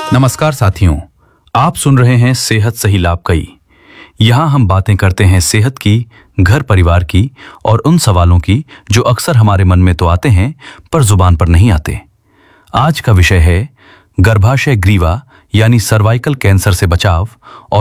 नमस्कार साथियों, आप सुन रहे हैं सेहत सही लाभ कई। यहाँ हम बातें करते हैं सेहत की, घर परिवार की और उन सवालों की जो अक्सर हमारे मन में तो आते हैं पर जुबान पर नहीं आते। आज का विषय है गर्भाशय ग्रीवा यानी सर्वाइकल कैंसर से बचाव और